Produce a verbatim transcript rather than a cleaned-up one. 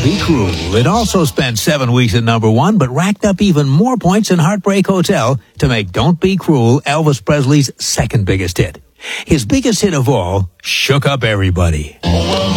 Be Cruel. It also spent seven weeks at number one, but racked up even more points in Heartbreak Hotel to make Don't Be Cruel Elvis Presley's second biggest hit. His biggest hit of all shook up everybody.